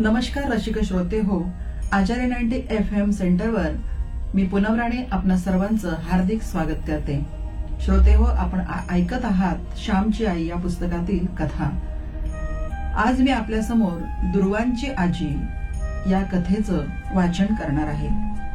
नमस्कार रसिक श्रोते हो, आचार्य 90 FM सेंटरवर मी पूनम राणे आपणा सर्वांचं हार्दिक स्वागत करते. श्रोते हो, आपण ऐकत आहात श्यामची आई या पुस्तकातील कथा. आज मी आपल्या समोर दुर्वांची आजी या कथेचं वाचन करणार आहे.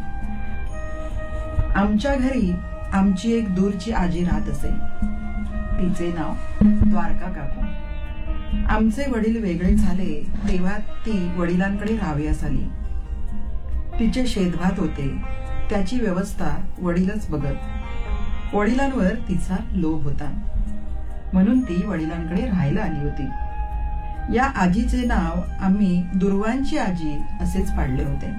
आमच्या घरी आमची एक दूरची आजी राहत असे. तिचे नाव द्वारका काकू. आमचे वडील वेगळे झाले तेव्हा ती वडिलांकडे राहावयास आली. तिचे शेतभात होते, त्याची व्यवस्था वडीलच बघत. वडिलांवर तिचा लोभ होता म्हणून ती वडिलांकडे राहायला आली होती. या आजीचे नाव आम्ही दुर्वांची आजी असेच पाडले होते.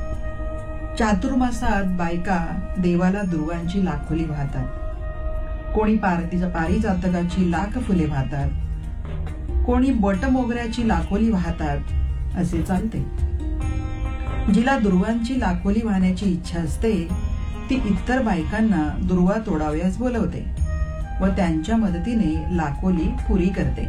चातुर्मासात बायका देवाला दुर्वांची लाखोली वाहतात. कोणी पारिजातकाची लाख फुले वाहतात, कोणी बटमोगऱ्याची लाखोली वाहतात असे चालते. जिला दुर्वांची लाखोली वाहण्याची इच्छा असते ती इतर बायकांना दुर्वा तोडावयास बोलवते व त्यांच्या मदतीने लाखोली पुरी करते.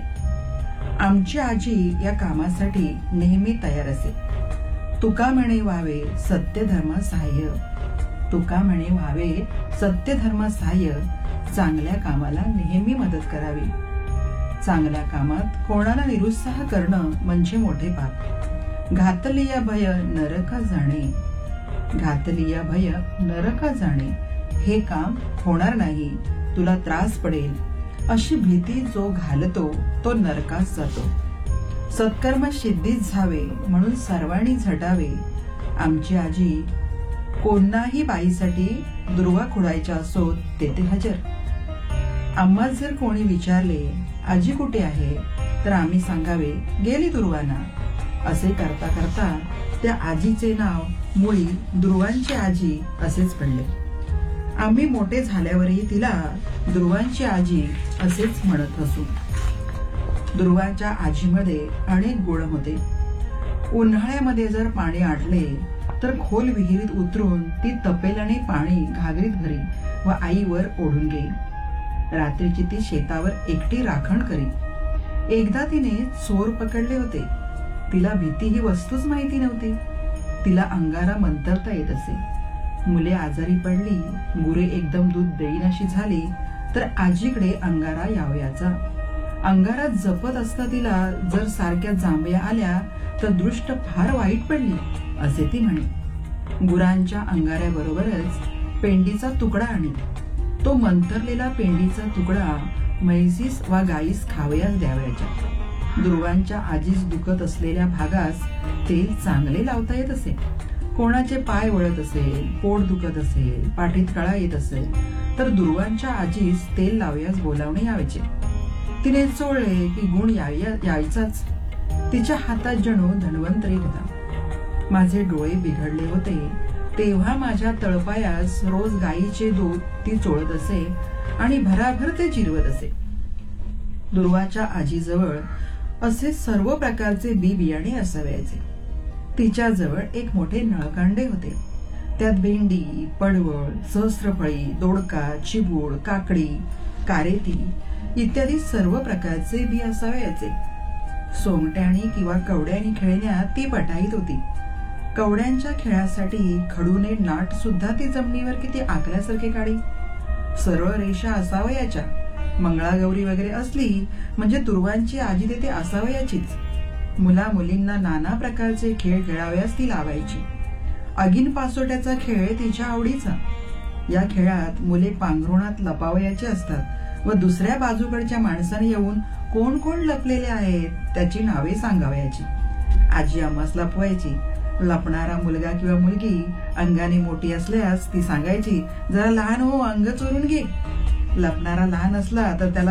आमची आजी या कामासाठी नेहमी तयार असे. तुका म्हणे व्हावे सत्यधर्म सहाय्य, तुका म्हणे व्हावे सत्यधर्म सहाय्य. चांगल्या कामाला नेहमी मदत करावी. चांगल्या कामात कोणाला निरुत्साह करणं म्हणजे मोठे पाप. घातलिया भय नरका जाणे, घातलिया भय नरका जाणे. हे काम होणार नाही, तुला त्रास पडेल अशी भीती जो घालतो तो नरकास जातो. सत्कर्म सिद्धीच झावे म्हणून सर्वांनी झटावे. आमची आजी कोणाही बाईसाठी दुर्वा खुडायच्या असोत तेथे हजर. आम्हा जर कोणी विचारले आजी कुठे आहे तर आम्ही सांगावे गेली दुर्वाना. असे करता करता त्या आजीचे नाव मुळी दुर्वांची आजी असेच पडले. आम्ही मोठे झाल्यावरही तिला दुर्वांची आजी असेच म्हणत असू. दुर्वांच्या आजीमध्ये अनेक गुण होते. उन्हाळ्यामध्ये जर पाणी आटले तर खोल विहिरीत उतरून ती तपेल्याने पाणी घागरीत भरी व आईवर ओढून घेई. रात्रीची ती शेतावर एकटी राखण करी. एकदा तिने चोर पकडले होते. तिला भीती ही वस्तूच माहिती नव्हती. तिला अंगारा मंतरता येत असे. मुले आजारी पडली, गुरे एकदम दूध देईनाशी झाली तर आजीकडे अंगारा यावयाचा. अंगारात जपत असता तिला जर सारख्या जांभया आल्या तर दृष्ट फार वाईट पडली असे ती म्हणे. गुरांच्या अंगाऱ्याबरोबरच पेंडीचा तुकडा आणि तो मंतरलेला पेंडीचा तुकडा म्हैसीस वा गाईस खावयास द्यावयाच्या. दुर्वांच्या आजीस दुखत असलेल्या भागास तेल चांगले लावता येत असे. कोणाचे पाय वळत असेल, पोट दुखत असेल, पाठीत कळा येत असेल तर दुर्वांच्या आजीस तेल लावयास बोलावणे यायचे. तिने चोळले की गुण यायचाच. तिच्या हातात जणू धन्वंतरी होता. माझे डोळे बिघडले होते तेव्हा माझ्या तळपायास रोज गाईचे दूध ती चोळत असे आणि भराभर ते जिरवत असे. दुर्वाच्या आजीजवळ असे सर्व प्रकारचे बी बियाणे असावयाचे. तिच्याजवळ एक मोठे नळकांडे होते. त्यात भेंडी, पडवळ, सहस्त्रफळी, दोडका, चिबूड, काकडी, कारेती इत्यादी सर्व प्रकारचे बी असावयाचे. सोंगट्यानी किंवा कवड्यानी खेळण्यात ती पटाईत होती. कवड्यांच्या खेळासाठी खडूने नाट सुद्धा ती जमिनीवर किती आखल्यासारखे काढी. सरळ रेषा असावयाच्या. मंगळागौरी वगैरे असली म्हणजे दुर्वांची आजी तेथे असावयाचीच. मुला मुलींना नाना प्रकारचे खेळ खेळाव्यास ती लावायची. अगीन पासोट्याचा खेळ तिच्या आवडीचा. या खेळात मुले पांघरुणात लपावयाचे असतात व दुसऱ्या बाजूकडच्या माणसाने येऊन कोण कोण लपलेले आहेत त्याची नावे सांगावयाची. आजी आम्हास लपवायची. लपणारा मुलगा किंवा मुलगी अंगाने मोठी असल्यास ती सांगायची जरा लहान हो, अंग चोरून घे. लपणारा लहान असला तर त्याला